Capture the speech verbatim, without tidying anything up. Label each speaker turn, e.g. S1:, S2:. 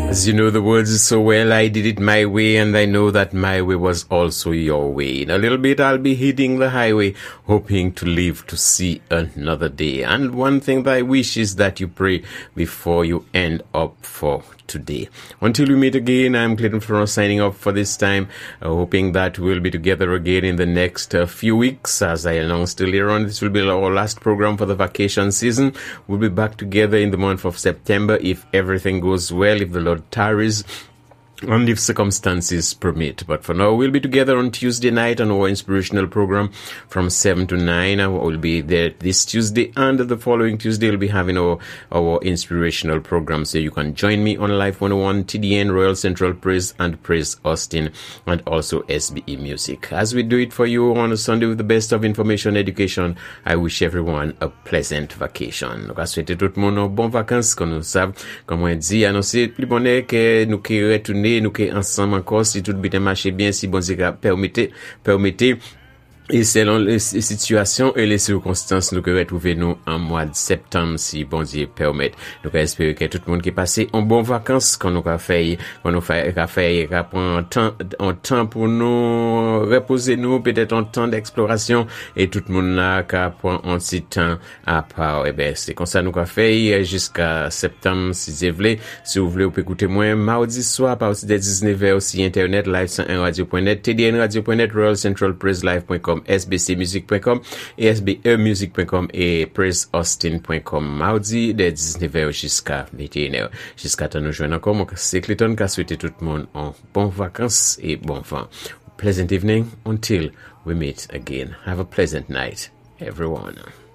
S1: As you know the words so well, I did it my way, and I know that my way was also your way. In a little bit, I'll be hitting the highway, hoping to live to see another day. And one thing that I wish is that you pray before you end up for today. Until we meet again, I'm Clayton Florence signing off for this time, uh, hoping that we'll be together again in the next uh, few weeks. As I announced earlier on, this will be our last program for the vacation season. We'll be back together in the month of September if everything goes well, if the Lord tarries, and if circumstances permit. But for now, we'll be together on Tuesday night on our inspirational program from seven to nine. I will be there this Tuesday, and the following Tuesday we'll be having our, our inspirational program. So you can join me on Life one oh one, T D N, Royal Central Praise, and Praise Austin, and also S B E Music. As we do it for you on a Sunday with the best of information education, I wish everyone a pleasant vacation. Donc, à souhaiter tout le monde bon vacances, comme nous savons, comme on dit, annoncer plus bonnet que nous qui retourner nous qui ensemble encore si tout bien marche bien, si bon Dieu permettez permettez et selon les situations et les circonstances, nous que retrouver nous en mois de septembre, si bon Dieu permet. Nous espérons que tout le monde qui passe en bonnes vacances, qu'on nous a fait, qu'on nous fait, qu'on fait, qu'on prend un temps, un temps pour nous reposer nous, peut-être un temps d'exploration, et tout le monde là, qui prend un petit temps à part. Eh ben, c'est comme ça nous a fait jusqu'à septembre, si vous voulez. Si vous voulez, vous pouvez écouter moi mardi soir, à partir de dix-neuf heures, aussi internet, live cent un radio point net, T D N radio point net, Royal Central Praise Live point com, S B C music point com et S B E music point com et praise austin point com. Mardi de dix-neuf heures jusqu'à vingt et une heures. Jusqu'à temps nous joindre encore, moi c'est Clayton qui a souhaité tout le monde en bonnes vacances et bon vent. Pleasant evening until we meet again. Have a pleasant night, everyone.